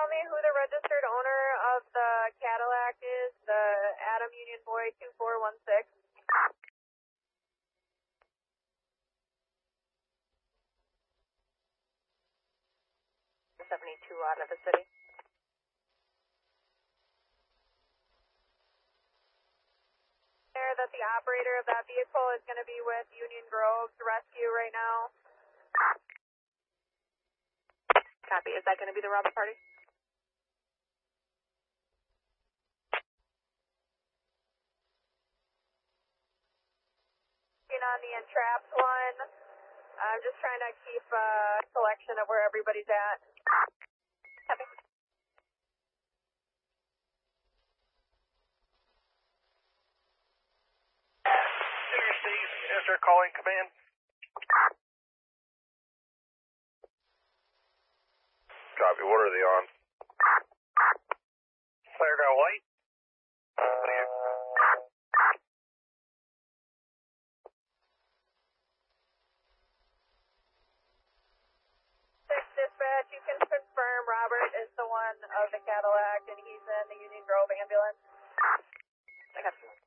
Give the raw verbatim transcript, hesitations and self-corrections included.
tell me who the registered owner of the Cadillac is? The Adam Union Boy two four one six. seventy-two out of the city. There that the operator of that vehicle is going to be with Union Grove's rescue right now. Copy. Is that going to be the robber party? On the entrapped one. I'm just trying to keep a collection of where everybody's at. Copy. Steve, is there calling command? Copy, what are they on? Flared out white. Dispatch, you can confirm Robert is the one of the Cadillac and he's in the Union Grove ambulance. I got you.